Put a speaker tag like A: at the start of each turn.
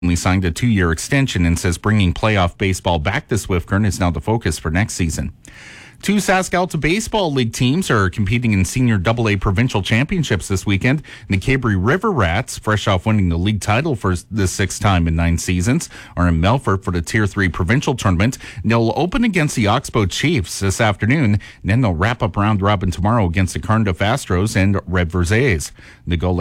A: Only signed a 2-year extension and says bringing playoff baseball back to Swift Current is now the focus for next season. 2 Sask-Alta Baseball League teams are competing in Senior AA Provincial Championships this weekend. The Cabri River Rats, fresh off winning the league title for the 6th time in 9 seasons, are in Melfort for the Tier 3 Provincial Tournament. They'll open against the Oxbow Chiefs this afternoon. Then they'll wrap up round robin tomorrow against the Cardiff Astros and Red Versailles. The goal